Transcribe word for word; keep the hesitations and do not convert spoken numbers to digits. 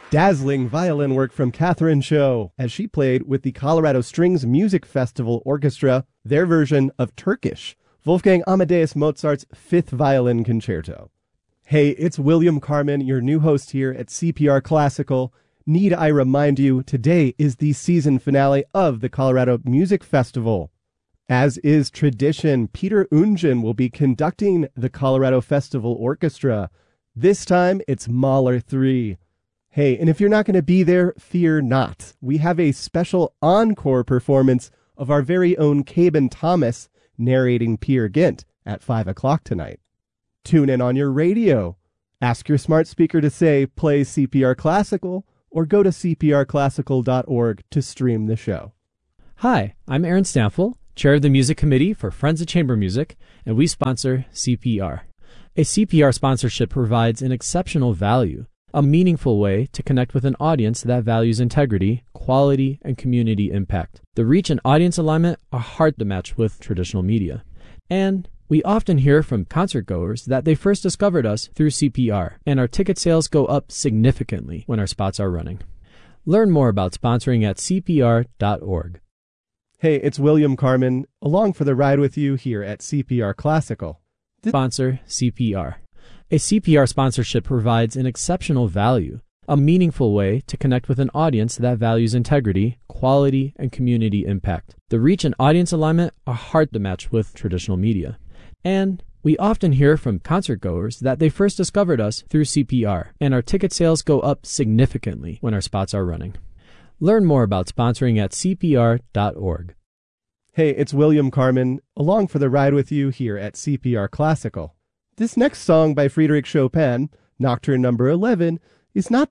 Dazzling violin work from Catherine Cho as she played with the Colorado Strings Music Festival Orchestra their version of Turkish, Wolfgang Amadeus Mozart's Fifth Violin Concerto. Hey, it's William Carmen, your new host here at C P R Classical. Need I remind you, today is the season finale of the Colorado Music Festival. As is tradition, Peter Ungen will be conducting the Colorado Festival Orchestra. This time, it's Mahler three. Hey, and if you're not going to be there, fear not. We have a special encore performance of our very own Caben Thomas narrating Peer Gynt at five o'clock tonight. Tune in on your radio. Ask your smart speaker to say, play C P R Classical, or go to c p r classical dot org to stream the show. Hi, I'm Aaron Stanfill, Chair of the Music Committee for Friends of Chamber Music, and we sponsor C P R. A C P R sponsorship provides an exceptional value, a meaningful way to connect with an audience that values integrity, quality, and community impact. The reach and audience alignment are hard to match with traditional media. And we often hear from concertgoers that they first discovered us through C P R, and our ticket sales go up significantly when our spots are running. Learn more about sponsoring at c p r dot org. Hey, it's William Carmen, along for the ride with you here at C P R Classical. Sponsor C P R. A C P R sponsorship provides an exceptional value, a meaningful way to connect with an audience that values integrity, quality, and community impact. The reach and audience alignment are hard to match with traditional media. And we often hear from concertgoers that they first discovered us through C P R, and our ticket sales go up significantly when our spots are running. Learn more about sponsoring at c p r dot org. Hey, it's William Carmen, along for the ride with you here at C P R Classical. This next song by Frédéric Chopin, Nocturne number eleven, is not